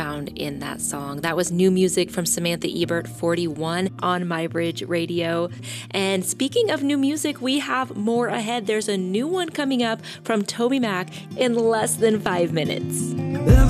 found in that song. That was new music from Samantha Ebert, 41, on MyBridge Radio. And speaking of new music, we have more ahead. There's a new one coming up from TobyMac in less than 5 minutes.